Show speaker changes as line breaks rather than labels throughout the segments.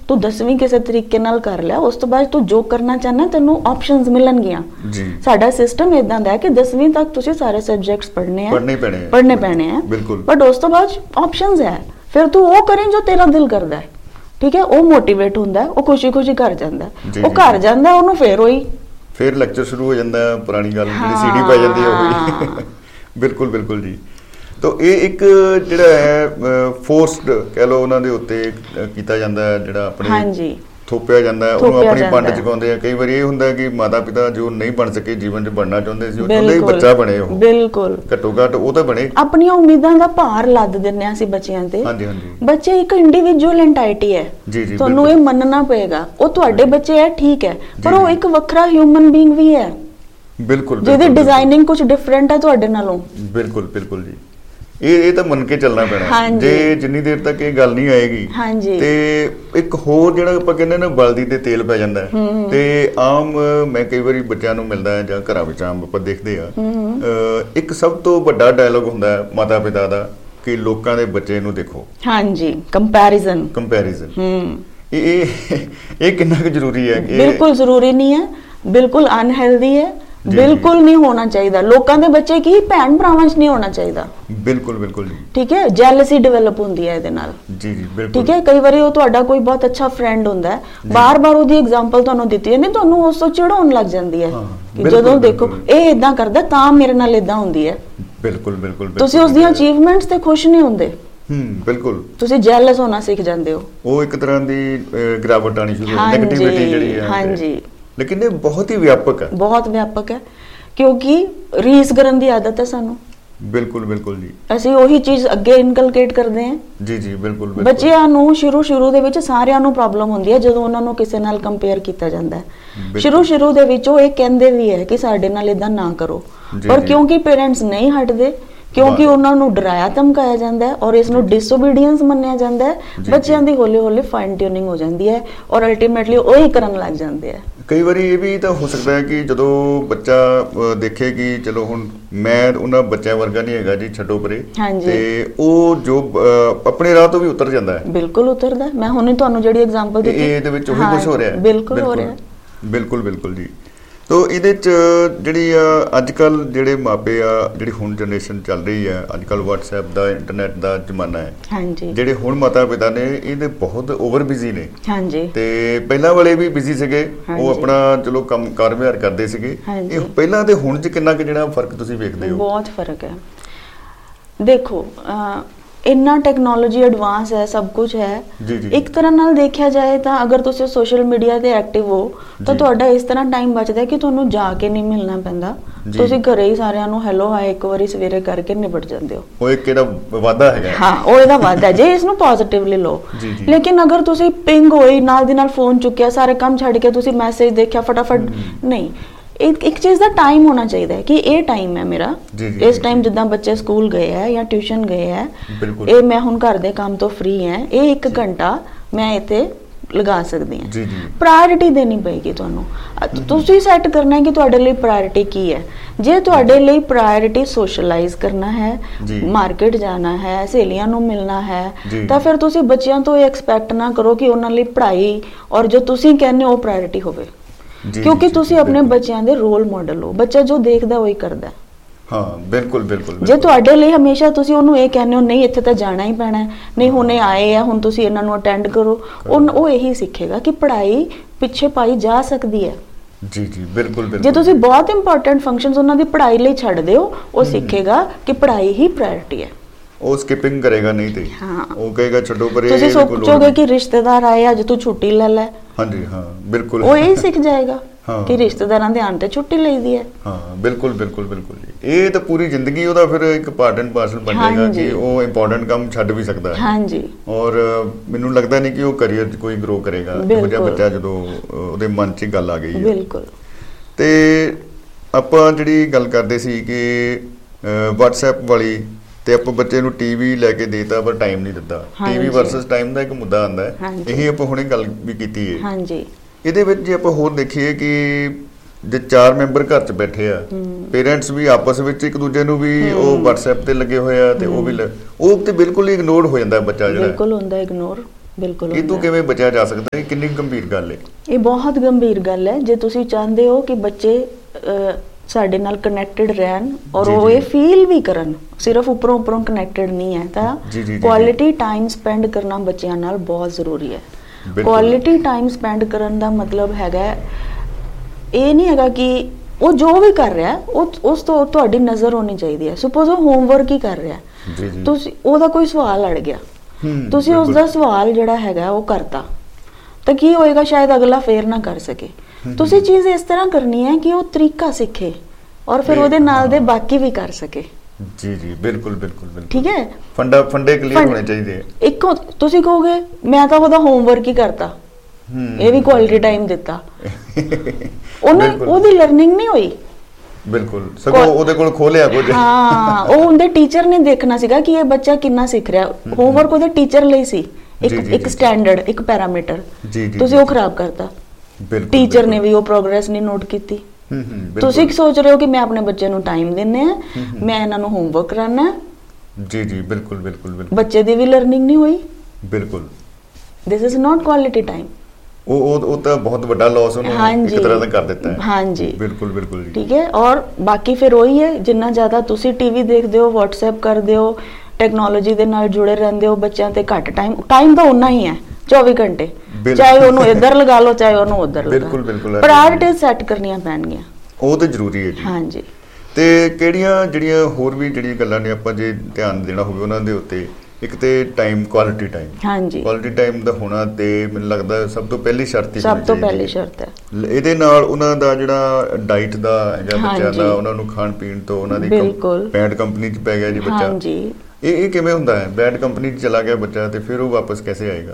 ਤੂੰ 10ਵੀਂ ਕਿਸੇ ਤਰੀਕੇ ਨਾਲ ਕਰ ਲਿਆ, ਉਸ ਤੋਂ ਬਾਅਦ ਤੂੰ ਜੋ ਕਰਨਾ ਚਾਹਨਾ ਤੈਨੂੰ ਆਪਸ਼ਨਸ ਮਿਲਣਗੀਆਂ ਜੀ। ਸਾਡਾ ਸਿਸਟਮ ਇਦਾਂ ਦਾ ਹੈ ਕਿ 10ਵੀਂ ਤੱਕ ਤੁਸੀਂ ਸਾਰੇ ਸਬਜੈਕਟਸ ਪੜ੍ਹਨੇ ਪੈਣੇ ਆ
ਬਿਲਕੁਲ,
ਬਟ ਉਸ ਤੋਂ ਬਾਅਦ ਆਪਸ਼ਨਸ ਹੈ, ਫਿਰ ਤੂੰ ਉਹ ਕਰੇ ਜੋ ਤੇਰਾ ਦਿਲ ਕਰਦਾ ਹੈ, ਠੀਕ ਹੈ। ਉਹ ਮੋਟੀਵੇਟ ਹੁੰਦਾ, ਉਹ ਖੁਸ਼ੀ ਘਰ ਜਾਂਦਾ, ਉਹ ਘਰ ਜਾਂਦਾ, ਉਹਨੂੰ ਫਿਰ
ਲੈਕਚਰ ਸ਼ੁਰੂ ਹੋ ਜਾਂਦਾ, ਪੁਰਾਣੀ ਗੱਲ ਜਿਹੜੀ ਸੀਡੀ ਪੈ ਜਾਂਦੀ ਹੈ ਉਹ ਬਿਲਕੁਲ ਜੀ। ਤਾਂ ਇਹ ਇੱਕ ਜਿਹੜਾ ਹੈ ਫੋਰਸਡ ਕਹਿ ਲਓ ਉਹਨਾਂ ਦੇ ਉੱਤੇ ਕੀਤਾ ਜਾਂਦਾ ਹੈ, ਜਿਹੜਾ ਆਪਣੇ ਥੋਪਿਆ ਜਾਂਦਾ ਹੈ, ਉਹਨੂੰ ਆਪਣੀ ਪੰਡ ਚੁਕਾਉਂਦੇ ਆ। ਕਈ ਵਾਰੀ ਇਹ ਹੁੰਦਾ ਕਿ ਮਾਤਾ ਪਿਤਾ ਜੋ ਨਹੀਂ ਬਣ ਸਕੇ, ਜੀਵਨ 'ਚ ਬਣਨਾ ਚਾਹੁੰਦੇ ਸੀ, ਉਹ ਚਾਹੁੰਦੇ ਹੀ ਬੱਚਾ ਬਣੇ, ਉਹ
ਬਿਲਕੁਲ
ਘੱਟੋ ਘੱਟ ਉਹ ਤਾਂ ਬਣੇ।
ਆਪਣੀਆਂ ਉਮੀਦਾਂ ਦਾ ਭਾਰ ਲੱਦ ਦਿੰਦੇ ਆ ਅਸੀਂ ਬੱਚਿਆਂ ਤੇ। ਬੱਚੇ ਇੱਕ ਇੰਡੀਵਿਜੂਅਲ ਐਂਟੀਟੀ ਹੈ, ਤੁਹਾਨੂੰ ਇਹ ਮੰਨਣਾ ਪਏਗਾ। ਉਹ ਤੁਹਾਡੇ ਬੱਚੇ ਹੈ, ਠੀਕ ਹੈ, ਪਰ ਉਹ ਇੱਕ ਵੱਖਰਾ ਹਿਊਮਨ ਬੀਇੰਗ ਵੀ ਹੈ,
ਬਿਲਕੁਲ,
ਜਿਹਦੀ ਡਿਜ਼ਾਈਨਿੰਗ ਕੁਝ ਡਿਫਰੈਂਟ ਹੈ ਤੁਹਾਡੇ ਨਾਲੋਂ।
ਬਿਲਕੁਲ ਜੀ, ਇਹ ਤਾਂ ਮੰਨ ਕੇ ਚੱਲਣਾ ਪੈਣਾ। ਜੇ ਜਿੰਨੀ ਦੇਰ ਤੱਕ ਇਹ ਗੱਲ ਨਹੀਂ ਆਏਗੀ ਤੇ ਇੱਕ ਹੋਰ ਜਿਹੜਾ ਆਪਾਂ ਕਹਿੰਦੇ ਨਾ ਬਲਦੀ ਤੇ ਤੇਲ ਪੈ ਜਾਂਦਾ ਹੈ। ਤੇ ਆਮ ਮੈਂ ਕਈ ਵਾਰੀ ਬੱਚਿਆਂ ਨੂੰ ਮਿਲਦਾ ਹੈ ਜਾਂ ਘਰਾਂ ਵਿੱਚ ਆਮ ਆਪਾਂ ਦੇਖਦੇ ਆ, ਇੱਕ ਸਭ ਤੋਂ ਵੱਡਾ ਡਾਇਲੋਗ ਹੁੰਦਾ ਹੈ ਮਾਤਾ ਪਿਤਾ ਦਾ ਕਿ ਲੋਕਾਂ ਦੇ ਬੱਚੇ ਨੂੰ ਦੇਖੋ।
ਕੰਪੈਰੀਜ਼ਨ
ਇਹ ਕਿੰਨਾ ਕੁ ਜ਼ਰੂਰੀ ਹੈ?
ਬਿਲਕੁਲ ਜ਼ਰੂਰੀ ਨਹੀਂ ਹੈ, ਬਿਲਕੁਲ ਅਨਹੈਲਦੀ ਹੈ, ਬਿਲਕੁਲ ਨਹੀਂ ਹੋਣਾ ਚਾਹੀਦਾ। ਲੋਕਾਂ ਦੇ ਬੱਚੇ ਕੀ ਭੈਣ ਭਰਾਵਾਂ 'ਚ ਨਹੀਂ ਹੋਣਾ ਚਾਹੀਦਾ।
ਬਿਲਕੁਲ ਜੀ,
ਠੀਕ ਹੈ। ਜੈਲਸੀ ਡਿਵੈਲਪ ਹੁੰਦੀ ਹੈ ਇਹਦੇ ਨਾਲ
ਜੀ, ਬਿਲਕੁਲ,
ਠੀਕ ਹੈ। ਕਈ ਵਾਰੀ ਉਹ ਤੁਹਾਡਾ ਕੋਈ ਬਹੁਤ ਅੱਛਾ ਫਰੈਂਡ ਹੁੰਦਾ ਹੈ, ਬਾਰ-ਬਾਰ ਉਹਦੀ ਐਗਜ਼ਾਮਪਲ ਤੁਹਾਨੂੰ ਦਿੱਤੀ ਜਾਂਦੀ, ਤੁਹਾਨੂੰ ਉਸ ਤੋਂ ਚਿੜਾਉਣ ਲੱਗ ਜਾਂਦੀ ਹੈ ਕਿ ਜਦੋਂ ਦੇਖੋ ਇਹ ਇਦਾਂ ਕਰਦਾ ਤਾਂ ਮੇਰੇ ਨਾਲ ਇਦਾਂ ਹੁੰਦੀ ਹੈ।
ਬਿਲਕੁਲ
ਤੁਸੀਂ ਉਸ ਦੀਆਂ ਅਚੀਵਮੈਂਟਸ ਤੇ ਖੁਸ਼ ਨਹੀਂ ਹੁੰਦੇ,
ਬਿਲਕੁਲ
ਤੁਸੀਂ ਜੈਲਸ ਹੋਣਾ ਸਿੱਖ ਜਾਂਦੇ ਹੋ।
ਉਹ ਇੱਕ ਤਰ੍ਹਾਂ ਦੀ ਗਿਰਾਵਟ ਆਣੀ ਸ਼ੁਰੂ ਹੋ ਜਾਂਦੀ, ਨੈਗੇਟਿਵਿਟੀ ਜਿਹੜੀ ਹੈ। ਲੇਕਿਨ ਇਹ ਬਹੁਤ ਹੀ ਵਿਆਪਕ ਹੈ, ਕਿਉਂਕਿ ਰੀਸ ਕਰਨ ਦੀ ਆਦਤ ਹੈ ਸਾਨੂੰ। ਬਿਲਕੁਲ ਜੀ, ਅਸੀਂ ਉਹੀ ਚੀਜ਼ ਅੱਗੇ ਇਨਕਲਕੇਟ ਕਰਦੇ ਹਾਂ। ਜੀ, ਬਿਲਕੁਲ। ਬੱਚਿਆਂ ਨੂੰ ਸ਼ੁਰੂ ਦੇ ਵਿੱਚ ਸਾਰਿਆਂ ਨੂੰ ਪ੍ਰੋਬਲਮ ਹੁੰਦੀ ਹੈ ਜਦੋਂ ਉਹਨਾਂ ਨੂੰ ਕਿਸੇ ਨਾਲ ਕੰਪੇਅਰ ਕੀਤਾ ਜਾਂਦਾ ਹੈ। ਸ਼ੁਰੂ ਦੇ ਵਿੱਚ ਉਹ ਇਹ ਕਹਿੰਦੇ ਵੀ ਹੈ ਕਿ ਸਾਡੇ ਨਾਲ ਇਦਾਂ ਨਾ ਕਰੋ, ਪਰ ਕਿਉਂਕਿ ਪੇਰੈਂਟਸ ਨਹੀਂ ਹਟਦੇ, ਕਿਉਂਕਿ ਉਹਨਾਂ ਨੂੰ ਡਰਾਇਆ ਧਮਕਾਇਆ ਜਾਂਦਾ ਹੈ ਔਰ ਇਸ ਨੂੰ ਡਿਸਓਬੀਡੀਐਂਸ ਮੰਨਿਆ ਜਾਂਦਾ ਹੈ, ਬੱਚਿਆਂ ਦੀ ਹੌਲੀ ਫਾਈਨ ਟਿਊਨਿੰਗ ਹੋ ਜਾਂਦੀ ਹੈ ਔਰ ਅਲਟੀਮੇਟਲੀ ਉਹੀ ਕਰਨ ਲੱਗ ਜਾਂਦੇ ਆ। ਕਈ ਵਾਰੀ ਇਹ ਵੀ ਤਾਂ ਹੋ ਸਕਦਾ ਹੈ ਕਿ ਜਦੋਂ ਬੱਚਾ ਦੇਖੇ ਕਿ ਚਲੋ ਹੁਣ ਮੈਂ ਉਹਨਾਂ ਬੱਚਿਆਂ ਵਰਗਾ ਨਹੀਂ ਹੈਗਾ ਜੀ, ਛੱਡੋ ਪਰੇ, ਤੇ ਉਹ ਜੋ ਆਪਣੇ ਰਾਹ ਤੋਂ ਵੀ ਉਤਰ ਜਾਂਦਾ ਹੈ।
ਬਿਲਕੁਲ ਉਤਰਦਾ। ਮੈਂ ਹੁਣੇ ਤੁਹਾਨੂੰ ਜਿਹੜੀ ਐਗਜ਼ਾਮਪਲ ਦਿੱਤੀ
ਇਹਦੇ ਵਿੱਚ ਉਹੀ ਕੁਝ ਹੋ ਰਿਹਾ ਹੈ।
ਬਿਲਕੁਲ ਹੋ ਰਿਹਾ।
ਬਿਲਕੁਲ ਜੀ। ਤੋ ਇਹਦੇ 'ਚ ਜਿਹੜੀ ਅੱਜ ਕੱਲ੍ਹ ਜਿਹੜੇ ਮਾਪੇ ਆ, ਜਿਹੜੀ ਹੁਣ ਜਨਰੇਸ਼ਨ ਚੱਲ ਰਹੀ ਹੈ, ਅੱਜ ਕੱਲ੍ਹ WhatsApp ਦਾ, ਇੰਟਰਨੈਟ ਦਾ ਜ਼ਮਾਨਾ ਹੈ, ਜਿਹੜੇ ਹੁਣ ਮਾਤਾ ਪਿਤਾ ਨੇ ਇਹਦੇ ਬਹੁਤ ਓਵਰ ਬਿਜ਼ੀ ਨੇ। ਤੇ ਪਹਿਲਾਂ ਵਾਲੇ ਵੀ ਬਿਜ਼ੀ ਸੀਗੇ, ਉਹ ਆਪਣਾ ਚਲੋ ਕੰਮ ਕਾਰ ਵਿਹਾਰ ਕਰਦੇ ਸੀਗੇ। ਇਹ ਪਹਿਲਾਂ ਤੇ ਹੁਣ 'ਚ ਕਿੰਨਾ ਕੁ ਜਿਹੜਾ ਫਰਕ ਤੁਸੀਂ ਵੇਖਦੇ ਹੋ?
ਬਹੁਤ ਫਰਕ ਹੈ। ਦੇਖੋ ਇੰਨਾ ਟੈਕਨੋਲੋਜੀ ਐਡਵਾਂਸ ਹੈ, ਸਭ ਕੁਝ ਹੈ। ਇੱਕ ਤਰ੍ਹਾਂ ਨਾਲ ਦੇਖਿਆ ਜਾਏ ਤਾਂ ਅਗਰ ਤੁਸੀਂ ਸੋਸ਼ਲ ਮੀਡੀਆ ਤੇ ਐਕਟਿਵ ਹੋ ਤਾਂ ਤੁਹਾਡਾ ਇਸ ਤਰ੍ਹਾਂ ਟਾਈਮ ਬਚਦਾ ਕਿ ਤੁਹਾਨੂੰ ਜਾ ਕੇ ਨਹੀਂ ਮਿਲਣਾ ਪੈਂਦਾ, ਤੁਸੀਂ ਘਰੇ ਹੀ ਸਾਰਿਆਂ ਨੂੰ ਹੈਲੋ ਹਾਏ ਇੱਕ ਵਾਰੀ ਸਵੇਰੇ ਕਰਕੇ ਨਿਬਟ ਜਾਂਦੇ ਹੋ।
ਉਹ ਇੱਕ ਇਹਦਾ ਵਾਧਾ ਹੈਗਾ।
ਹਾਂ, ਉਹ ਇਹਦਾ ਵਾਧਾ ਜੇ ਇਸ ਨੂੰ ਪੋਜ਼ਿਟਿਵਲੀ ਲਓ। ਲੇਕਿਨ ਅਗਰ ਤੁਸੀਂ ਪਿੰਗ ਹੋਈ, ਨਾਲ ਦੀ ਨਾਲ ਫੋਨ ਚੁੱਕਿਆ, ਸਾਰੇ ਕੰਮ ਛੱਡ ਕੇ ਤੁਸੀਂ ਮੈਸੇਜ ਦੇਖਿਆ ਫਟਾਫਟ, ਨਹੀਂ। ਇੱਕ ਚੀਜ਼ ਦਾ ਟਾਈਮ ਹੋਣਾ ਚਾਹੀਦਾ ਹੈ ਕਿ ਇਹ ਟਾਈਮ ਹੈ ਮੇਰਾ, ਇਸ ਟਾਈਮ ਜਿੱਦਾਂ ਬੱਚੇ ਸਕੂਲ ਗਏ ਹੈ ਜਾਂ ਟਿਊਸ਼ਨ ਗਏ ਹੈ, ਇਹ ਮੈਂ ਹੁਣ ਘਰ ਦੇ ਕੰਮ ਤੋਂ ਫ੍ਰੀ ਹੈ, ਇਹ 1 ਘੰਟਾ ਮੈਂ ਇੱਥੇ ਲਗਾ ਸਕਦੀ ਹਾਂ। ਪ੍ਰਾਇੋਰਿਟੀ ਦੇਣੀ ਪਏਗੀ ਤੁਹਾਨੂੰ, ਤੁਸੀਂ ਸੈੱਟ ਕਰਨਾ ਹੈ ਕਿ ਤੁਹਾਡੇ ਲਈ ਪ੍ਰਾਇੋਰਿਟੀ ਕੀ ਹੈ। ਜੇ ਤੁਹਾਡੇ ਲਈ ਪ੍ਰਾਇੋਰਿਟੀ ਸੋਸ਼ਲਾਈਜ਼ ਕਰਨਾ ਹੈ, ਮਾਰਕੀਟ ਜਾਣਾ ਹੈ, ਸਹੇਲੀਆਂ ਨੂੰ ਮਿਲਣਾ ਹੈ, ਤਾਂ ਫਿਰ ਤੁਸੀਂ ਬੱਚਿਆਂ ਤੋਂ ਇਹ ਐਕਸਪੈਕਟ ਨਾ ਕਰੋ ਕਿ ਉਹਨਾਂ ਲਈ ਪੜ੍ਹਾਈ ਔਰ ਜੋ ਤੁਸੀਂ ਕਹਿੰਦੇ ਹੋ ਉਹ ਪ੍ਰਾਇੋਰਿਟੀ ਹੋਵੇ, ਕਿਉਂਕਿ ਤੁਸੀਂ ਆਪਣੇ ਬੱਚਿਆਂ ਦੇ ਰੋਲ ਮਾਡਲ ਹੋ। ਬੱਚਾ ਜੋ ਦੇਖਦਾ ਉਹੀ ਕਰਦਾ।
ਬਿਲਕੁਲ।
ਜੇ ਤੁਹਾਡੇ ਲਈ ਹਮੇਸ਼ਾ ਤੁਸੀਂ ਉਹਨੂੰ ਇਹ ਕਹਿੰਦੇ ਹੋ ਨਹੀਂ ਇੱਥੇ ਤਾਂ ਜਾਣਾ ਹੀ ਪੈਣਾ, ਨਹੀਂ ਹੁਣੇ ਆਏ ਆ, ਹੁਣ ਤੁਸੀਂ ਇਹਨਾਂ ਨੂੰ ਅਟੈਂਡ ਕਰੋ, ਉਹ ਇਹੀ ਸਿੱਖੇਗਾ ਕਿ ਪੜ੍ਹਾਈ ਪਿੱਛੇ ਪਾਈ ਜਾ ਸਕਦੀ ਹੈ।
ਬਿਲਕੁਲ।
ਜੇ ਤੁਸੀਂ ਬਹੁਤ ਇੰਪੋਰਟੈਂਟ ਫੰਕਸ਼ਨਸ ਉਹਨਾਂ ਦੀ ਪੜ੍ਹਾਈ ਲਈ ਛੱਡ ਦਿਓ, ਉਹ ਸਿੱਖੇਗਾ ਕਿ ਪੜ੍ਹਾਈ ਹੀ ਪ੍ਰਾਇੋਰਟੀ ਹੈ।
ਉਹ ਸਕਿਪਿੰਗ ਕਰੇਗਾ ਨਹੀਂ ਤੇ ਉਹ ਕਹੇਗਾ ਛੱਡੋ ਪਰੇ।
ਤੁਸੀਂ ਸੋਚੋਗੇ ਕਿ ਰਿਸ਼ਤੇਦਾਰ ਆਏ ਅੱਜ ਤੂੰ ਛੁੱਟੀ ਲੈ ਲੈ,
ਬਿਲਕੁਲ,
ਉਹ ਇਹ ਸਿੱਖ ਜਾਏਗਾ ਕਿ ਰਿਸ਼ਤੇਦਾਰਾਂ ਦੇ ਆਉਣ ਤੇ ਛੁੱਟੀ ਲਈਦੀ ਹੈ।
ਬਿਲਕੁਲ ਜੀ। ਇਹ ਤਾਂ ਪੂਰੀ ਜ਼ਿੰਦਗੀ ਉਹਦਾ ਫਿਰ ਇੱਕ ਪਾਰਟ ਐਂਡ ਪਾਰਸਲ ਬਣ ਜਾਏਗਾ ਕਿ ਉਹ ਇੰਪੋਰਟੈਂਟ ਕੰਮ ਛੱਡ ਵੀ ਸਕਦਾ ਹੈ। ਔਰ ਮੈਨੂੰ ਲੱਗਦਾ ਨਹੀਂ ਕਿ ਉਹ ਕਰੀਅਰ 'ਚ ਕੋਈ ਗਰੋ ਕਰੇਗਾ ਇਹੋ ਜਿਹਾ ਬੱਚਾ ਜਦੋਂ ਉਹਦੇ ਮਨ 'ਚ ਗੱਲ ਆ ਗਈ ਹੈ।
ਬਿਲਕੁਲ।
ਤੇ ਆਪਾਂ ਜਿਹੜੀ ਗੱਲ ਕਰਦੇ ਸੀ ਕਿ WhatsApp ਵਾਲੀ, ਤੇ ਆਪਾਂ ਬੱਚੇ ਨੂੰ ਟੀਵੀ ਲੈ ਕੇ ਦੇਤਾ ਪਰ ਟਾਈਮ ਨਹੀਂ ਦਿੱਤਾ। ਟੀਵੀ ਵਰਸਸ ਟਾਈਮ ਦਾ ਇੱਕ ਮੁੱਦਾ ਆਉਂਦਾ ਹੈ, ਇਹ ਆਪਾਂ ਹੁਣੇ ਗੱਲ ਵੀ ਕੀਤੀ ਹੈ। ਇਹਦੇ ਵਿੱਚ ਜੇ ਆਪਾਂ ਹੋਰ ਦੇਖੀਏ ਕਿ ਜੇ 4 ਮੈਂਬਰ ਘਰ 'ਚ ਬੈਠੇ ਆ, ਪੇਰੈਂਟਸ ਵੀ ਆਪਸ ਵਿੱਚ ਇੱਕ ਦੂਜੇ ਨੂੰ ਵੀ ਉਹ WhatsApp ਤੇ ਲੱਗੇ ਹੋਏ ਆ, ਤੇ ਉਹ ਤੇ ਬਿਲਕੁਲ ਹੀ ਇਗਨੋਰ ਹੋ ਜਾਂਦਾ ਬੱਚਾ ਜਿਹੜਾ।
ਬਿਲਕੁਲ ਹੁੰਦਾ ਇਗਨੋਰ, ਬਿਲਕੁਲ
ਇਹ ਤੋਂ ਕਿਵੇਂ ਬਚਿਆ ਜਾ ਸਕਦਾ? ਇਹ ਕਿੰਨੀ ਗੰਭੀਰ ਗੱਲ ਹੈ?
ਇਹ ਬਹੁਤ ਗੰਭੀਰ ਗੱਲ ਹੈ। ਜੇ ਤੁਸੀਂ ਚਾਹੁੰਦੇ ਹੋ ਕਿ ਬੱਚੇ ਸਾਡੇ ਨਾਲ ਕਨੈਕਟਡ ਰਹਿਣ ਔਰ ਉਹ ਇਹ ਫੀਲ ਵੀ ਕਰਨ, ਸਿਰਫ ਉੱਪਰੋਂ ਕਨੈਕਟਡ ਨਹੀਂ ਹੈ, ਤਾਂ ਕੁਆਲਿਟੀ ਟਾਈਮ ਸਪੈਂਡ ਕਰਨਾ ਬੱਚਿਆਂ ਨਾਲ ਬਹੁਤ ਜ਼ਰੂਰੀ ਹੈ। ਕੁਆਲਿਟੀ ਟਾਈਮ ਸਪੈਂਡ ਕਰਨ ਦਾ ਮਤਲਬ ਹੈਗਾ, ਇਹ ਨਹੀਂ ਹੈਗਾ ਕਿ ਉਹ ਜੋ ਵੀ ਕਰ ਰਿਹਾ ਉਸ ਤੋਂ ਤੁਹਾਡੀ ਨਜ਼ਰ ਹੋਣੀ ਚਾਹੀਦੀ ਹੈ। ਸਪੋਜ਼ ਉਹ ਹੋਮਵਰਕ ਹੀ ਕਰ ਰਿਹਾ, ਤੁਸੀਂ ਉਹਦਾ ਕੋਈ ਸਵਾਲ ਅੜ ਗਿਆ, ਤੁਸੀਂ ਉਸ ਦਾ ਸਵਾਲ ਜਿਹੜਾ ਹੈਗਾ ਉਹ ਕਰਤਾ, ਤਾਂ ਕੀ ਹੋਏਗਾ? ਸ਼ਾਇਦ ਅਗਲਾ ਫੇਰ ਨਾ ਕਰ ਸਕੇ। ਤੁਸੀਂ ਚੀਜ਼ ਇਸ ਤਰ੍ਹਾਂ ਕਰਨੀ ਹੈ ਕਿ ਉਹ ਤਰੀਕਾ ਸਿੱਖੇ ਔਰ ਫਿਰ ਉਹਦੇ ਨਾਲ ਦੇ ਬਾਕੀ ਵੀ ਕਰ ਸਕੇ।
ਜੀ ਜੀ, ਬਿਲਕੁਲ ਬਿਲਕੁਲ ਬਿਲਕੁਲ, ਠੀਕ
ਹੈ।
ਫੰਡੇ ਕਲੀਅਰ ਹੋਣੇ ਚਾਹੀਦੇ।
ਇੱਕ ਤੁਸੀਂ ਕਹੋਗੇ ਮੈਂ ਤਾਂ ਉਹਦਾ ਹੋਮਵਰਕ ਹੀ ਕਰਤਾ, ਇਹ ਵੀ ਕੁਆਲਿਟੀ ਟਾਈਮ ਦਿੱਤਾ, ਉਹਦੀ ਲਰਨਿੰਗ ਨਹੀਂ ਹੋਈ।
ਬਿਲਕੁਲ, ਸਗੋਂ ਉਹਦੇ ਕੋਲ ਖੋਲਿਆ ਕੁਝ।
ਹਾਂ, ਉਹ ਉਹਦੇ ਟੀਚਰ ਨੇ ਦੇਖਣਾ ਸੀਗਾ ਕਿ ਇਹ ਬੱਚਾ ਕਿੰਨਾ ਸਿੱਖ ਰਿਹਾ। ਹੋਮਵਰਕ ਉਹਦੇ ਟੀਚਰ ਲਈ ਸੀ, ਇੱਕ ਸਟੈਂਡਰਡ, ਇੱਕ ਪੈਰਾਮੀਟਰ, ਤੁਸੀਂ ਉਹ ਖਰਾਬ ਕਰਤਾ। ਟੀਚਰ ਨੇ ਵੀ ਉਹ ਪ੍ਰੋਗਰੈਸ ਨਹੀਂ ਨੋਟ ਕੀਤੀ। ਤੁਸੀਂ ਕੀ ਸੋਚ ਰਹੇ ਹੋ ਕਿ ਮੈਂ ਆਪਣੇ ਬੱਚੇ ਨੂੰ ਟਾਈਮ ਦਿੰਨੇ ਆ, ਮੈਂ ਇਹਨਾਂ ਨੂੰ ਹੋਮਵਰਕ ਕਰਾਣਾ।
ਜੀ ਜੀ, ਬਿਲਕੁਲ ਬਿਲਕੁਲ ਬਿਲਕੁਲ,
ਬੱਚੇ ਦੀ ਵੀ ਲਰਨਿੰਗ ਨਹੀਂ ਹੋਈ।
ਬਿਲਕੁਲ,
this is not quality time.
ਉਹ ਤਾਂ ਬਹੁਤ ਵੱਡਾ ਲਾਸ ਉਹਨੂੰ ਇੱਕ ਤਰ੍ਹਾਂ ਦਾ ਕਰ ਦਿੱਤਾ ਹੈ। ਹਾਂਜੀ, ਬਿਲਕੁਲ ਬਿਲਕੁਲ ਜੀ, ਠੀਕ
ਹੈ। ਔਰ ਬਾਕੀ ਫਿਰ ਉਹੀ ਹੈ, ਜਿੰਨਾ ਜ਼ਿਆਦਾ ਤੁਸੀਂ ਟੀਵੀ ਦੇਖਦੇ ਹੋ, WhatsApp ਕਰਦੇ ਹੋ, ਟੈਕਨੋਲੋਜੀ ਦੇ ਨਾਲ ਜੁੜੇ ਰਹਿੰਦੇ ਹੋ, ਬੱਚਿਆਂ ਤੇ ਘੱਟ ਟਾਈਮ ਤਾਂ ਉਨਾ ਹੀ ਹੈ 24 ਘੰਟੇ, ਚਾਹੇ ਉਹਨੂੰ ਇੱਧਰ ਲਗਾ ਲਓ ਚਾਹੇ ਉਹਨੂੰ ਉੱਧਰ ਲਗਾ ਲਓ। ਬਿਲਕੁਲ ਬਿਲਕੁਲ, ਪ੍ਰਾਇੋਰਟੀਜ਼ ਸੈੱਟ ਕਰਨੀਆਂ ਪੈਣਗੀਆਂ,
ਉਹ ਤਾਂ ਜ਼ਰੂਰੀ ਹੈ ਜੀ। ਹਾਂਜੀ, ਤੇ ਕਿਹੜੀਆਂ ਜਿਹੜੀਆਂ ਹੋਰ ਵੀ ਜਿਹੜੀਆਂ ਗੱਲਾਂ ਨੇ ਆਪਾਂ ਜੇ ਧਿਆਨ ਦੇਣਾ ਹੋਵੇ ਉਹਨਾਂ ਦੇ ਉੱਤੇ? ਇੱਕ ਤੇ ਟਾਈਮ, ਕੁਆਲਿਟੀ ਟਾਈਮ। ਹਾਂਜੀ, ਕੁਆਲਿਟੀ ਟਾਈਮ ਦਾ ਹੋਣਾ ਤੇ ਮੈਨੂੰ ਲੱਗਦਾ ਸਭ ਤੋਂ ਪਹਿਲੀ ਸ਼ਰਤ ਹੀ, ਸਭ ਤੋਂ ਪਹਿਲੀ ਸ਼ਰਤ ਹੈ। ਇਹਦੇ ਨਾਲ ਉਹਨਾਂ ਦਾ ਜਿਹੜਾ ਡਾਈਟ ਦਾ ਹੈਗਾ ਬੱਚਿਆਂ ਦਾ, ਉਹਨਾਂ ਨੂੰ ਖਾਣ ਪੀਣ ਤੋਂ, ਉਹਨਾਂ ਦੀ ਬੈਡ ਕੰਪਨੀ 'ਚ ਪੈ ਗਿਆ ਜੀ ਬੱਚਾ, ਇਹ ਕਿਵੇਂ ਹੁੰਦਾ ਹੈ? ਬੈਡ ਕੰਪਨੀ 'ਚ ਚਲਾ ਗਿਆ ਬੱਚਾ ਤੇ ਫਿਰ ਉਹ ਵਾਪਸ ਕੈਸੇ ਆਏਗਾ?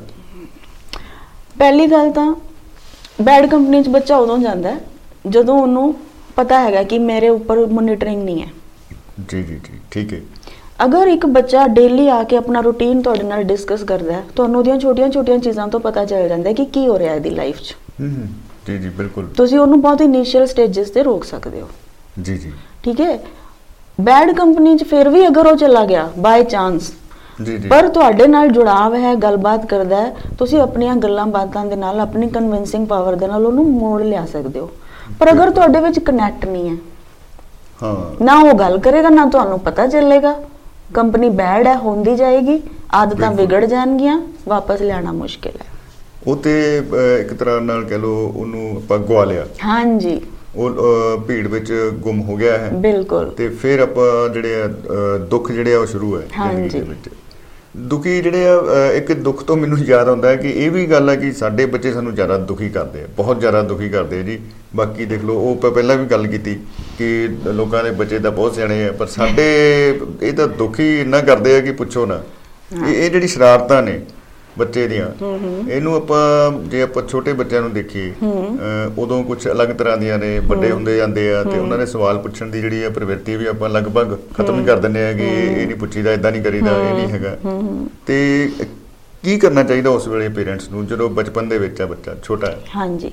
ਪਹਿਲੀ ਗੱਲ ਤਾਂ ਬੈਡ ਕੰਪਨੀ 'ਚ ਬੱਚਾ ਉਦੋਂ ਜਾਂਦਾ ਜਦੋਂ ਉਹਨੂੰ ਪਤਾ ਹੈਗਾ ਕਿ ਮੇਰੇ ਉੱਪਰ ਮੋਨੀਟਰਿੰਗ ਨਹੀਂ ਹੈ। ਜੀ ਜੀ ਜੀ, ਠੀਕ ਹੈ। ਅਗਰ ਇੱਕ ਬੱਚਾ ਡੇਲੀ ਆ ਕੇ ਆਪਣਾ ਰੂਟੀਨ ਤੁਹਾਡੇ ਨਾਲ ਡਿਸਕਸ ਕਰਦਾ ਹੈ, ਤੁਹਾਨੂੰ ਉਹਦੀਆਂ ਛੋਟੀਆਂ ਚੀਜ਼ਾਂ ਤੋਂ ਪਤਾ ਚੱਲ ਜਾਂਦਾ ਹੈ ਕਿ ਕੀ ਹੋ ਰਿਹਾ ਇਹਦੀ ਲਾਈਫ 'ਚ। ਜੀ ਜੀ, ਬਿਲਕੁਲ। ਤੁਸੀਂ ਉਹਨੂੰ ਬਹੁਤ ਇਨੀਸ਼ੀਅਲ ਸਟੇजेस ਤੇ ਰੋਕ ਸਕਦੇ ਹੋ। ਜੀ ਜੀ, ਠੀਕ ਹੈ। ਬੈਡ ਕੰਪਨੀ 'ਚ ਫਿਰ ਵੀ ਅਗਰ ਉਹ ਚਲਾ ਗਿਆ ਬਾਈ ਚਾਂਸ, ਪਰ ਤੁਹਾਡੇ ਨਾਲ ਜੁੜਾਵ ਹੈ, ਗੱਲਬਾਤ ਕਰਦਾ ਹੈ, ਤੁਸੀਂ ਆਪਣੀਆਂ ਗੱਲਾਂ ਬਾਤਾਂ ਦੇ ਨਾਲ, ਆਪਣੀ ਕਨਵਿੰਸਿੰਗ ਪਾਵਰ ਦੇ ਨਾਲ ਉਹਨੂੰ ਮੋੜ ਲਿਆ ਸਕਦੇ ਹੋ। ਪਰ ਅਗਰ ਤੁਹਾਡੇ ਵਿੱਚ ਕਨੈਕਟ ਨਹੀਂ ਹੈ, ਨਾ ਉਹ ਗੱਲ ਕਰੇਗਾ, ਨਾ ਤੁਹਾਨੂੰ ਪਤਾ ਚੱਲੇਗਾ, ਕੰਪਨੀ ਬੈਡ ਹੈ, ਹੁੰਦੀ ਜਾਏਗੀ, ਆਦਤਾਂ ਵਿਗੜ ਜਾਣਗੀਆਂ, ਵਾਪਸ ਲਿਆਣਾ ਮੁਸ਼ਕਿਲ ਹੈ। ਉਹ ਤੇ ਇੱਕ ਤਰ੍ਹਾਂ ਨਾਲ ਕਹਿ ਲੋ ਉਹਨੂੰ ਆਪਾਂ ਗਵਾ ਲਿਆ। ਹਾਂਜੀ, ਉਹ ਭੀੜ ਵਿੱਚ ਗੁੰਮ ਹੋ ਗਿਆ ਹੈ। ਬਿਲਕੁਲ। ਤੇ ਫਿਰ ਆਪਾਂ ਜਿਹੜੇ ਦੁੱਖ ਜਿਹੜੇ ਆ ਉਹ ਸ਼ੁਰੂ ਹੈ ਜ਼ਿੰਦਗੀ ਦੇ ਵਿੱਚ। ਦੁਖੀ ਜਿਹੜੇ ਆ, ਇੱਕ ਦੁੱਖ ਤੋਂ ਮੈਨੂੰ ਯਾਦ ਆਉਂਦਾ ਹੈ ਕਿ ਇਹ ਵੀ ਗੱਲ ਹੈ ਕਿ ਸਾਡੇ ਬੱਚੇ ਸਾਨੂੰ ਜ਼ਿਆਦਾ ਦੁਖੀ ਕਰਦੇ ਆ, ਬਹੁਤ ਜ਼ਿਆਦਾ ਦੁਖੀ ਕਰਦੇ ਆ ਜੀ। ਬਾਕੀ ਦੇਖ ਲਓ, ਉਹ ਪਹਿਲਾਂ ਵੀ ਗੱਲ ਕੀਤੀ ਕਿ ਲੋਕਾਂ ਦੇ ਬੱਚੇ ਤਾਂ ਬਹੁਤ ਸਿਆਣੇ ਆ, ਪਰ ਸਾਡੇ ਇਹ ਤਾਂ ਦੁਖੀ ਇੰਨਾ ਕਰਦੇ ਆ ਕਿ ਪੁੱਛੋ ਨਾ। ਇਹ ਜਿਹੜੀ ਸ਼ਰਾਰਤਾਂ ਨੇ ਬੱਚੇ ਦੀਆਂ, ਇਹਨੂੰ ਆਪਾਂ ਜੇ ਆਪਾਂ ਛੋਟੇ ਬੱਚਿਆਂ ਨੂੰ ਦੇਖੀਏ, ਉਦੋਂ ਕੁਝ ਅਲੱਗ ਤਰ੍ਹਾਂ ਦੀਆਂ ਨੇ, ਵੱਡੇ ਹੁੰਦੇ ਜਾਂਦੇ ਆ ਤੇ ਉਹਨਾਂ ਨੇ ਸਵਾਲ ਪੁੱਛਣ ਦੀ ਜਿਹੜੀ ਆ ਪ੍ਰਵਿਰਤੀ ਵੀ ਆਪਾਂ ਲਗਭਗ ਖਤਮ ਹੀ ਕਰ ਦਿੰਦੇ ਆ ਕਿ ਇਹ ਨਹੀਂ ਪੁੱਛੀਦਾ, ਏਦਾਂ ਨਹੀਂ ਕਰੀਦਾ, ਇਹ ਨਹੀਂ ਹੈਗਾ। ਤੇ ਕੀ ਕਰਨਾ ਚਾਹੀਦਾ ਉਸ ਵੇਲੇ ਪੇਰੈਂਟਸ ਨੂੰ ਜਦੋਂ ਬਚਪਨ ਦੇ ਵਿੱਚ ਆ ਬੱਚਾ ਛੋਟਾ ਹੈ? ਹਾਂਜੀ,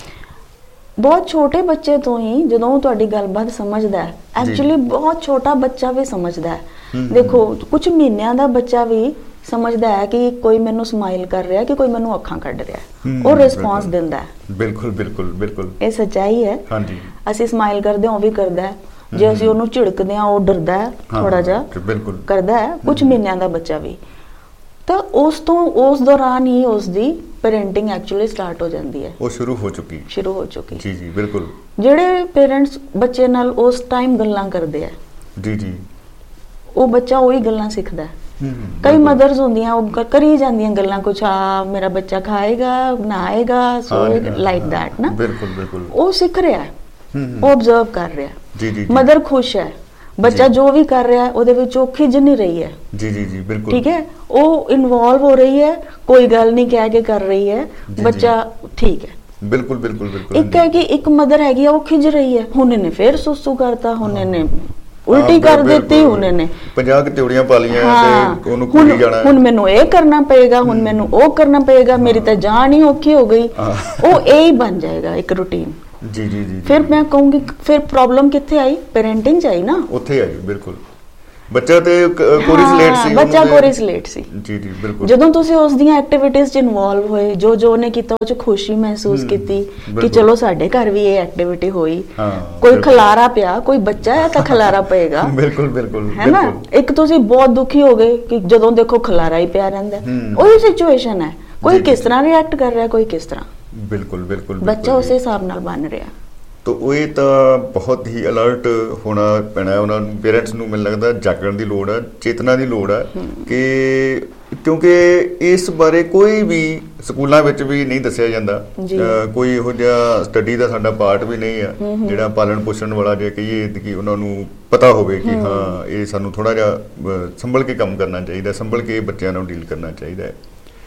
ਬਹੁਤ ਛੋਟੇ ਬੱਚੇ ਤੋਂ ਹੀ ਜਦੋਂ ਤੁਹਾਡੀ ਗੱਲਬਾਤ ਸਮਝਦਾ ਹੈ, ਐਕਚੁਅਲੀ ਬਹੁਤ ਛੋਟਾ ਬੱਚਾ ਵੀ ਸਮਝਦਾ ਹੈ। ਦੇਖੋ, ਕੁਝ ਮਹੀਨਿਆਂ ਦਾ ਬੱਚਾ ਵੀ ਸਮਝਦਾ ਹੈ ਕਿ ਕੋਈ ਮੈਨੂੰ ਸਮਾਈਲ ਕਰ ਰਿਹਾ, ਕਿ ਕੋਈ ਮੈਨੂੰ ਅੱਖਾਂ ਕੱਢ ਰਿਹਾ, ਉਹ ਰਿਸਪੌਂਸ ਦਿੰਦਾ ਹੈ। ਬਿਲਕੁਲ ਬਿਲਕੁਲ ਬਿਲਕੁਲ, ਇਹ ਸੱਚਾਈ ਹੈ। ਹਾਂਜੀ, ਅਸੀਂ ਸਮਾਈਲ ਕਰਦੇ ਹਾਂ, ਉਹ ਵੀ ਕਰਦਾ ਹੈ। ਜੇ ਅਸੀਂ ਉਹਨੂੰ ਝਿੜਕਦੇ ਹਾਂ, ਉਹ ਡਰਦਾ ਹੈ, ਥੋੜਾ ਜਿਹਾ ਕਰਦਾ ਹੈ, ਕੁਝ ਮਹੀਨਿਆਂ ਦਾ ਬੱਚਾ ਵੀ। ਤਾਂ ਉਸ ਦੌਰਾਨ ਹੀ ਉਸ ਦੀ ਪੈਰੈਂਟਿੰਗ ਐਕਚੁਅਲੀ ਸਟਾਰਟ ਹੋ ਜਾਂਦੀ ਹੈ, ਉਹ ਸ਼ੁਰੂ ਹੋ ਚੁੱਕੀ। ਜੀ ਜੀ, ਬਿਲਕੁਲ। ਜਿਹੜੇ ਪੇਰੈਂਟਸ ਬੱਚੇ ਨਾਲ ਉਸ ਟਾਈਮ ਗੱਲਾਂ ਕਰਦੇ ਆ, ਜੀ ਜੀ, ਉਹ ਬੱਚਾ ਉਹੀ ਗੱਲਾਂ ਸਿੱਖਦਾ ਹੈ। ਕਈ ਮਦਰਸ ਹੁੰਦੀਆਂ, ਉਹ ਕਰੀ ਜਾਂਦੀਆਂ ਗੱਲਾਂ, ਕੁਛ ਮੇਰਾ ਬੱਚਾ ਖਾਏਗਾ, ਨਹਾਏਗਾ, ਸੋਏਗਾ, ਲਾਈਕ ਦੈਟ ਨਾ। ਬਿਲਕੁਲ ਬਿਲਕੁਲ, ਉਹ ਸਿੱਖ ਰਿਹਾ ਹੈ, ਉਹ ਆਬਜ਼ਰਵ ਕਰ ਰਿਹਾ। ਜੀ ਜੀ, ਮਦਰ ਖੁਸ਼ ਹੈ, ਬੱਚਾ ਜੋ ਵੀ ਕਰ ਰਿਹਾ ਉਹਦੇ ਵਿੱਚ ਉਹ ਖਿਜ ਨਹੀਂ ਰਹੀ ਹੈ। ਜੀ ਜੀ ਜੀ, ਬਿਲਕੁਲ, ਠੀਕ ਹੈ। ਉਹ ਇਨਵੋਲਵ ਹੋ ਰਹੀ ਹੈ, ਕੋਈ ਗੱਲ ਨਹੀਂ ਕਹਿ ਕੇ ਕਰ ਰਹੀ ਹੈ, ਬੱਚਾ ਠੀਕ ਹੈ। ਬਿਲਕੁਲ ਬਿਲਕੁਲ ਬਿਲਕੁਲ। ਇੱਕ ਹੈ ਕਿ ਇੱਕ ਮਦਰ ਹੈਗੀ ਆ, ਉਹ ਖਿਜ ਰਹੀ ਹੈ, ਹੁਣ ਇਹਨੇ ਫੇਰ ਸੁਸੂ ਕਰਤਾ, ਹੁਣ ਇਹਨੇ ਉਲਟੀ ਕਰ ਦਿੱਤੀ, ਹੁਣ ਇਹਨੇ 50 ਕਤਿਉੜੀਆਂ ਪਾ ਲਈਆਂ ਤੇ ਉਹਨੂੰ ਕੁੜੀ ਜਾਣਾ, ਹੁਣ ਮੈਨੂੰ ਇਹ ਕਰਨਾ ਪਏਗਾ, ਹੁਣ ਮੈਨੂੰ ਉਹ ਕਰਨਾ ਪਏਗਾ, ਮੇਰੀ ਤਾਂ ਜਾਨ ਹੀ ਔਖੀ ਹੋ ਗਈ। ਉਹ ਇਹ ਹੀ ਬਣ ਜਾਏਗਾ ਇੱਕ ਰੂਟੀਨ। ਜੀ ਜੀ ਜੀ, ਫਿਰ ਮੈਂ ਕਹੂੰਗੀ ਫਿਰ ਪ੍ਰੋਬਲਮ ਕਿੱਥੇ ਆਈ? ਪੈਰੈਂਟਿੰਗ 'ਚ ਆਈ ਨਾ, ਉੱਥੇ ਆਈ। ਬਿਲਕੁਲ।
ਬੱਚਾ ਤੇ ਕੋਰਿਸਲੇਟ ਸੀ,
ਬੱਚਾ ਕੋਰਿਸਲੇਟ ਸੀ।
ਜੀ ਜੀ ਬਿਲਕੁਲ।
ਜਦੋਂ ਤੁਸੀਂ ਉਸ ਦੀਆਂ ਐਕਟੀਵਿਟੀਜ਼ 'ਚ ਇਨਵੋਲਵ ਹੋਏ, ਜੋ ਉਹਨੇ ਕੀਤਾ ਉਹ 'ਚ ਖੁਸ਼ੀ ਮਹਿਸੂਸ ਕੀਤੀ ਕਿ ਚਲੋ ਸਾਡੇ ਘਰ ਵੀ ਇਹ ਐਕਟੀਵਿਟੀ ਹੋਈ, ਕੋਈ ਖਲਾਰਾ ਪਿਆ, ਕੋਈ ਬੱਚਾ ਹੈ ਤਾਂ ਖਲਾਰਾ ਪਏਗਾ।
ਬਿਲਕੁਲ ਬਿਲਕੁਲ
ਹੈ ਨਾ। ਇੱਕ ਤੁਸੀਂ ਬਹੁਤ ਦੁਖੀ ਹੋ ਗਏ ਕਿ ਜਦੋਂ ਦੇਖੋ ਖਲਾਰਾ ਹੀ ਪਿਆ ਰਹਿੰਦਾ, ਉਹੀ ਸਿਚੁਏਸ਼ਨ ਹੈ। ਕੋਈ ਕਿਸ ਤਰ੍ਹਾਂ ਰਿਐਕਟ ਕਰ ਰਿਹਾ, ਕੋਈ ਕਿਸ ਤਰ੍ਹਾਂ।
ਬਿਲਕੁਲ ਬਿਲकुल
ਬੱਚਾ ਉਸੇ ਹਿਸਾਬ ਨਾਲ ਬਣ ਰਿਹਾ।
ਤਾਂ ਇਹ ਤਾਂ ਬਹੁਤ ਹੀ ਅਲਰਟ ਹੋਣਾ ਪੈਣਾ ਉਹਨਾਂ ਨੂੰ, ਪੇਰੈਂਟਸ ਨੂੰ। ਮੈਨੂੰ ਲੱਗਦਾ ਜਾਗਣ ਦੀ ਲੋੜ ਹੈ, ਚੇਤਨਾ ਦੀ ਲੋੜ ਹੈ ਕਿ ਕਿਉਂਕਿ ਇਸ ਬਾਰੇ ਕੋਈ ਵੀ ਸਕੂਲਾਂ ਵਿੱਚ ਵੀ ਨਹੀਂ ਦੱਸਿਆ ਜਾਂਦਾ, ਕੋਈ ਇਹੋ ਜਿਹਾ ਸਟੱਡੀ ਦਾ ਸਾਡਾ ਪਾਰਟ ਵੀ ਨਹੀਂ ਹੈ ਜਿਹੜਾ ਪਾਲਣ ਪੋਸ਼ਣ ਵਾਲਾ, ਜੇ ਕਹੀਏ ਕਿ ਉਹਨਾਂ ਨੂੰ ਪਤਾ ਹੋਵੇ ਕਿ ਹਾਂ ਇਹ ਸਾਨੂੰ ਥੋੜਾ ਜਿਹਾ ਸੰਭਲ ਕੇ ਕੰਮ ਕਰਨਾ ਚਾਹੀਦਾ, ਸੰਭਲ ਕੇ ਬੱਚਿਆਂ ਨਾਲ ਡੀਲ ਕਰਨਾ ਚਾਹੀਦਾ ਹੈ।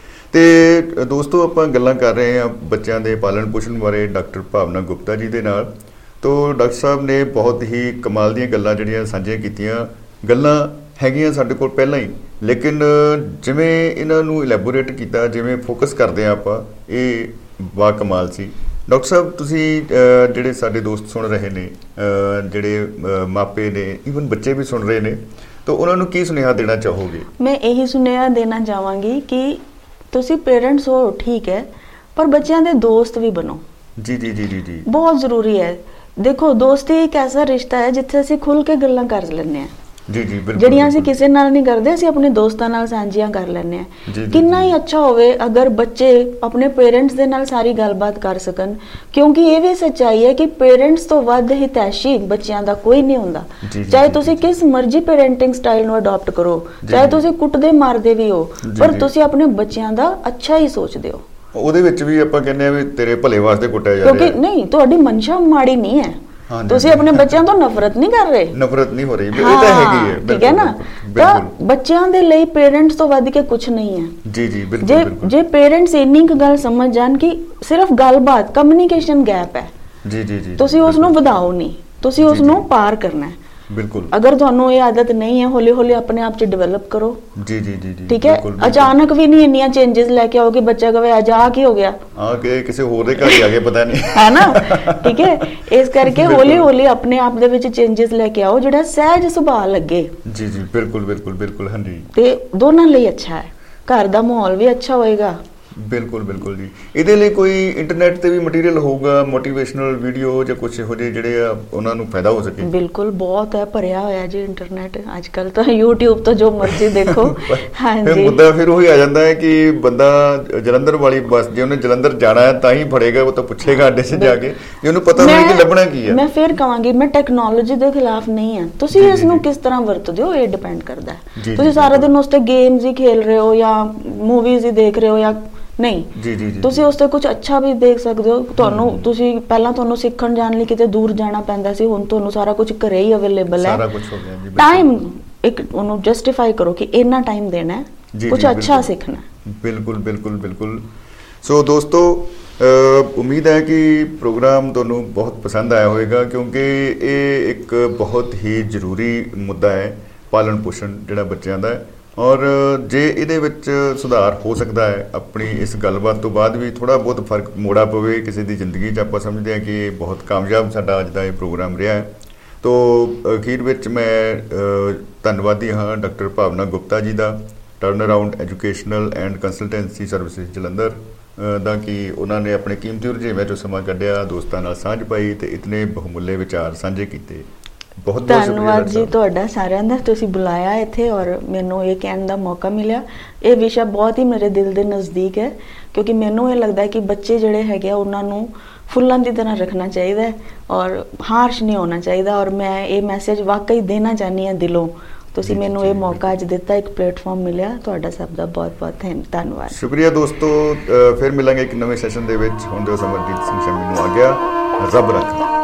ਤੇ ਦੋਸਤੋ ਆਪਾਂ ਗੱਲਾਂ ਕਰ ਰਹੇ ਹਾਂ ਬੱਚਿਆਂ ਦੇ ਪਾਲਣ ਪੋਸ਼ਣ ਬਾਰੇ ਡਾਕਟਰ ਭਾਵਨਾ ਗੁਪਤਾ ਜੀ ਦੇ ਨਾਲ। ਤੋਂ ਡਾਕਟਰ ਸਾਹਿਬ ਨੇ ਬਹੁਤ ਹੀ ਕਮਾਲ ਦੀਆਂ ਗੱਲਾਂ ਜਿਹੜੀਆਂ ਸਾਂਝੀਆਂ ਕੀਤੀਆਂ। ਗੱਲਾਂ ਹੈਗੀਆਂ ਸਾਡੇ ਕੋਲ ਪਹਿਲਾਂ ਹੀ, ਲੇਕਿਨ ਜਿਵੇਂ ਇਹਨਾਂ ਨੂੰ ਇਲੈਬੋਰੇਟ ਕੀਤਾ, ਜਿਵੇਂ ਫੋਕਸ ਕਰਦੇ ਹਾਂ ਆਪਾਂ, ਇਹ ਬਾ ਕਮਾਲ ਸੀ। ਡਾਕਟਰ ਸਾਹਿਬ ਤੁਸੀਂ ਜਿਹੜੇ ਸਾਡੇ ਦੋਸਤ ਸੁਣ ਰਹੇ ਨੇ, ਜਿਹੜੇ ਮਾਪੇ ਨੇ, ਈਵਨ ਬੱਚੇ ਵੀ ਸੁਣ ਰਹੇ ਨੇ, ਤਾਂ ਉਹਨਾਂ ਨੂੰ ਕੀ ਸੁਨੇਹਾ ਦੇਣਾ ਚਾਹੋਗੇ?
ਮੈਂ ਇਹੀ ਸੁਨੇਹਾ ਦੇਣਾ ਚਾਹਾਂਗੀ ਕਿ ਤੁਸੀਂ ਪੇਰੈਂਟਸ ਹੋ ਠੀਕ ਹੈ, ਪਰ ਬੱਚਿਆਂ ਦੇ ਦੋਸਤ ਵੀ ਬਣੋ।
ਜੀ ਜੀ ਜੀ ਜੀ ਜੀ
ਬਹੁਤ ਜ਼ਰੂਰੀ ਹੈ। ਦੇਖੋ ਦੋਸਤੀ ਇੱਕ ਐਸਾ ਰਿਸ਼ਤਾ ਹੈ ਜਿੱਥੇ ਅਸੀਂ ਖੁੱਲ ਕੇ ਗੱਲਾਂ ਕਰ ਲੈਂਦੇ ਹਾਂ।
ਜੀ ਜੀ ਬਿਲਕੁਲ।
ਜਿਹੜੀਆਂ ਅਸੀਂ ਕਿਸੇ ਨਾਲ ਨਹੀਂ ਕਰਦੇ, ਅਸੀਂ ਆਪਣੇ ਦੋਸਤਾਂ ਨਾਲ ਸਾਂਝੀਆਂ ਕਰ ਲੈਂਦੇ ਹਾਂ। ਕਿੰਨਾ ਹੀ ਅੱਛਾ ਹੋਵੇ ਅਗਰ ਬੱਚੇ ਆਪਣੇ ਪੇਰੈਂਟਸ ਦੇ ਨਾਲ ਸਾਰੀ ਗੱਲਬਾਤ ਕਰ ਸਕਣ, ਕਿਉਂਕਿ ਇਹ ਵੀ ਸੱਚਾਈ ਹੈ ਕਿ ਪੇਰੈਂਟਸ ਤੋਂ ਵੱਧ ਹਿਤੈਸ਼ੀ ਬੱਚਿਆਂ ਦਾ ਕੋਈ ਨਹੀਂ ਹੁੰਦਾ। ਚਾਹੇ ਤੁਸੀਂ ਕਿਸ ਮਰਜ਼ੀ ਪੇਰੈਂਟਿੰਗ ਸਟਾਈਲ ਨੂੰ ਅਡਾਪਟ ਕਰੋ, ਚਾਹੇ ਤੁਸੀਂ ਕੁੱਟਦੇ ਮਾਰਦੇ ਵੀ ਹੋ, ਪਰ ਤੁਸੀਂ ਆਪਣੇ ਬੱਚਿਆਂ ਦਾ ਅੱਛਾ ਹੀ ਸੋਚਦੇ ਹੋ।
ਉਹਦੇ ਵਿੱਚ ਵੀ ਆਪਾਂ ਕਹਿੰਦੇ ਆ ਵੀ ਤੇਰੇ ਭਲੇ ਵਾਸਤੇ ਕੁੱਟਿਆ ਜਾ ਰਿਹਾ,
ਕਿਉਂਕਿ ਨਹੀਂ, ਤੁਹਾਡੀ ਮਨਸ਼ਾ ਮਾੜੀ ਨਹੀਂ ਹੈ। ਤੁਸੀਂ ਆਪਣੇ ਬੱਚਿਆਂ ਤੋਂ ਨਫ਼ਰਤ ਨਹੀਂ ਕਰ ਰਹੇ,
ਨਫ਼ਰਤ ਨਹੀਂ ਹੋ ਰਹੀ, ਇਹ ਤਾਂ ਹੈਗੀ ਹੈ।
ਠੀਕ ਹੈ ਨਾ। ਤਾਂ ਬੱਚਿਆਂ ਦੇ ਲਈ ਪੇਰੈਂਟਸ ਤੋਂ ਵੱਧ ਕੇ ਕੁਝ ਨਹੀਂ ਹੈ।
ਜੀ ਜੀ ਬਿਲਕੁਲ।
ਜੇ ਪੇਰੈਂਟਸ ਇੰਨੀ ਕੁ ਗੱਲ ਸਮਝ ਜਾਣ ਕਿ ਸਿਰਫ ਗੱਲਬਾਤ, ਕਮਿਊਨੀਕੇਸ਼ਨ ਗੈਪ ਹੈ,
ਜੀ ਜੀ ਜੀ,
ਤੁਸੀਂ ਉਸ ਨੂੰ ਵਧਾਓ ਨਹੀਂ, ਤੁਸੀਂ ਉਸ ਨੂੰ ਪਾਰ ਕਰਨਾ ਹੈ।
ਬਿਲਕੁਲ।
ਅਗਰ ਤੁਹਾਨੂੰ ਇਹ ਆਦਤ ਨਹੀਂ ਹੈ, ਹੌਲੀ ਹੌਲੀ ਆਪਣੇ ਆਪ 'ਚ ਡਿਵੈਲਪ ਕਰੋ।
ਜੀ ਜੀ ਜੀ ਜੀ,
ਠੀਕ ਹੈ। ਅਚਾਨਕ ਵੀ ਨਹੀਂ ਇੰਨੀਆਂ ਚੇਂਜਸ ਲੈ ਕੇ ਆਓ ਕਿ ਬੱਚਾ ਕਹੇ ਅੱਜ ਆ ਕੀ ਹੋ ਗਿਆ,
ਹਾਂ ਕਿ ਕਿਸੇ ਹੋਰ ਦੇ ਘਰ ਹੀ ਆ ਗਏ ਪਤਾ ਨਹੀਂ,
ਹੈ ਨਾ। ਠੀਕ ਹੈ। ਇਸ ਕਰਕੇ ਹੌਲੀ ਹੌਲੀ ਆਪਣੇ ਆਪ ਦੇ ਵਿੱਚ ਚੇਂਜਸ ਲੈ ਕੇ ਆਓ ਜਿਹੜਾ ਸਹਿਜ ਸੁਭਾਅ ਲੱਗੇ।
ਜੀ ਜੀ ਬਿਲਕੁਲ ਬਿਲਕੁਲ ਬਿਲਕੁਲ। ਹਾਂਜੀ।
ਤੇ ਦੋਨਾਂ ਲਈ ਅੱਛਾ ਹੈ, ਘਰ ਦਾ ਮਾਹੌਲ ਵੀ ਅੱਛਾ ਹੋਏਗਾ। ਬਿਲਕੁਲ
ਬਿਲਕੁਲ ਜੀ। ਇਹਦੇ ਲਈ ਕੋਈ ਇੰਟਰਨੈਟ ਤੇ ਵੀ ਮਟੀਰੀਅਲ ਹੋਊਗਾ, ਮੋਟੀਵੇਸ਼ਨਲ ਵੀਡੀਓ ਜਾਂ ਕੁਝ ਇਹੋ ਜਿਹੇ ਜਿਹੜੇ ਆ ਉਹਨਾਂ ਨੂੰ ਫਾਇਦਾ ਹੋ ਸਕੇ? ਬਿਲਕੁਲ, ਬਹੁਤ ਹੈ, ਭਰਿਆ ਹੋਇਆ ਜੀ ਇੰਟਰਨੈਟ ਅੱਜ ਕੱਲ ਤਾਂ, YouTube ਤੋਂ ਜੋ ਮਰਜ਼ੀ ਦੇਖੋ। ਹਾਂਜੀ। ਫਿਰ ਮੁੱਦਾ ਫਿਰ ਉਹੀ ਆ ਜਾਂਦਾ ਹੈ ਕਿ ਬੰਦਾ ਜਲੰਧਰ ਵਾਲੀ ਬੱਸ, ਜੇ ਉਹਨੇ ਜਲੰਧਰ ਜਾਣਾ ਹੈ ਤਾਂ ਹੀ ਫੜੇਗਾ, ਉਹ ਤਾਂ ਪੁੱਛੇਗਾ ਅੱਡੇ 'ਚ ਜਾ ਕੇ, ਜੇ ਉਹਨੂੰ ਪਤਾ ਹੋਵੇ ਕਿ ਲੱਭਣਾ ਕੀ ਹੈ। ਮੈਂ ਫਿਰ ਕਹਾਂਗੀ, ਮੈਂ ਟੈਕਨੋਲੋਜੀ ਦੇ ਖਿਲਾਫ ਨਹੀਂ ਹਾਂ, ਤੁਸੀਂ ਇਸ ਨੂੰ ਕਿਸ ਤਰ੍ਹਾਂ ਵਰਤਦੇ ਹੋ ਇਹ ਡਿਪੈਂਡ ਕਰਦਾ ਹੈ। ਤੁਸੀਂ ਸਾਰਾ ਦਿਨ ਉਸ ਤੇ ਗੇਮਸ ਹੀ ਖੇਲ ਰਹੇ ਹੋ ਜਾਂ ਮੂਵੀਜ਼ ਹੀ ਦੇਖ ਰਹੇ ਹੋ ਜਾਂ ਨਹੀਂ, ਤੁਸੀਂ ਉਸ ਤੇ ਕੁਝ ਅੱਛਾ ਵੀ ਦੇਖ ਸਕਦੇ ਹੋ। ਤੁਹਾਨੂੰ ਤੁਸੀਂ ਪਹਿਲਾਂ ਤੁਹਾਨੂੰ ਸਿੱਖਣ ਜਾਣ ਲਈ ਕਿਤੇ ਦੂਰ ਜਾਣਾ ਪੈਂਦਾ ਸੀ, ਹੁਣ ਤੁਹਾਨੂੰ ਸਾਰਾ ਕੁਝ ਘਰੇ ਹੀ ਅਵੇਲੇਬਲ ਹੈ। ਸਾਰਾ ਕੁਝ ਹੋ ਗਿਆ ਜੀ। ਟਾਈਮ ਇੱਕ ਉਹਨੂੰ ਜਸਟੀਫਾਈ ਕਰੋ ਕਿ ਇੰਨਾ ਟਾਈਮ ਦੇਣਾ ਹੈ, ਕੁਝ ਅੱਛਾ ਸਿੱਖਣਾ ਹੈ। ਬਿਲਕੁਲ ਬਿਲਕੁਲ ਬਿਲਕੁਲ। ਸੋ ਦੋਸਤੋ, ਉਮੀਦ ਹੈ ਕਿ ਪ੍ਰੋਗਰਾਮ ਤੁਹਾਨੂੰ ਬਹੁਤ ਪਸੰਦ ਆਇਆ ਹੋਵੇਗਾ, ਕਿਉਂਕਿ ਇਹ ਇੱਕ ਬਹੁਤ ਹੀ ਜ਼ਰੂਰੀ ਮੁੱਦਾ ਹੈ, ਪਾਲਣ ਪੋਸ਼ਣ ਜਿਹੜਾ ਬੱਚਿਆਂ ਦਾ ਹੈ। ਔਰ ਜੇ ਇਹਦੇ ਵਿੱਚ ਸੁਧਾਰ ਹੋ ਸਕਦਾ ਹੈ, ਆਪਣੀ ਇਸ ਗੱਲਬਾਤ ਤੋਂ ਬਾਅਦ ਵੀ ਥੋੜ੍ਹਾ ਬਹੁਤ ਫਰਕ ਮੋੜਾ ਪਵੇ ਕਿਸੇ ਦੀ ਜ਼ਿੰਦਗੀ 'ਚ, ਆਪਾਂ ਸਮਝਦੇ ਹਾਂ ਕਿ ਇਹ ਬਹੁਤ ਕਾਮਯਾਬ ਸਾਡਾ ਅੱਜ ਦਾ ਇਹ ਪ੍ਰੋਗਰਾਮ ਰਿਹਾ ਹੈ। ਤੋ ਅਖੀਰ ਵਿੱਚ ਮੈਂ ਧੰਨਵਾਦੀ ਹਾਂ ਡਾਕਟਰ ਭਾਵਨਾ ਗੁਪਤਾ ਜੀ ਦਾ, turn around educational and consultancy services Jalandhar ਦਾ, ਕਿ ਉਹਨਾਂ ਨੇ ਆਪਣੇ ਕੀਮਤੀ ਰੁਝੇਵਿਆਂ 'ਚੋਂ ਸਮਾਂ ਕੱਢਿਆ, ਦੋਸਤਾਂ ਨਾਲ ਸਾਂਝ ਪਾਈ ਤੇ ਇਤਨੇ ਬਹੁਮੁੱਲੇ ਵਿਚਾਰ ਸਾਂਝੇ ਕੀਤੇ। ਬਹੁਤ ਬਹੁਤ ਧੰਨਵਾਦ ਜੀ ਤੁਹਾਡਾ ਸਾਰਿਆਂ ਦਾ, ਤੁਸੀਂ ਬੁਲਾਇਆ ਇੱਥੇ ਔਰ ਮੈਨੂੰ ਇਹ ਕਹਿਣ ਦਾ ਮੌਕਾ ਮਿਲਿਆ। ਇਹ ਵਿਸ਼ਾ ਬਹੁਤ ਹੀ ਮੇਰੇ ਦਿਲ ਦੇ ਨਜ਼ਦੀਕ ਹੈ, ਕਿਉਂਕਿ ਮੈਨੂੰ ਇਹ ਲੱਗਦਾ ਹੈ ਕਿ ਬੱਚੇ ਜਿਹੜੇ ਹੈਗੇ ਆ ਉਹਨਾਂ ਨੂੰ ਫੁੱਲਾਂ ਦੀ ਤਰ੍ਹਾਂ ਰੱਖਣਾ ਚਾਹੀਦਾ ਹੈ ਔਰ ਹਾਰਸ਼ ਨਹੀਂ ਹੋਣਾ ਚਾਹੀਦਾ। ਔਰ ਮੈਂ ਇਹ ਮੈਸੇਜ ਵਾਕਈ ਦੇਣਾ ਚਾਹੁੰਦੀ ਹਾਂ ਦਿਲੋਂ। ਤੁਸੀਂ ਮੈਨੂੰ ਇਹ ਮੌਕਾ ਅੱਜ ਦਿੱਤਾ, ਇੱਕ ਪਲੇਟਫਾਰਮ ਮਿਲਿਆ, ਤੁਹਾਡਾ ਸਭ ਦਾ ਬਹੁਤ ਬਹੁਤ ਧੰਨਵਾਦ। ਸ਼ੁਕਰੀਆ ਦੋਸਤੋ, ਫਿਰ ਮਿਲਾਂਗੇ ਇੱਕ ਨਵੇਂ ਸੈਸ਼ਨ ਦੇ ਵਿੱਚ। ਹੁਣ ਦਿਓ ਸਮਰਜੀਤ ਸਿੰਘ ਸ਼ਮੀ ਨੂੰ ਆ ਗਿਆ, ਰੱਬ ਰੱਖਾ।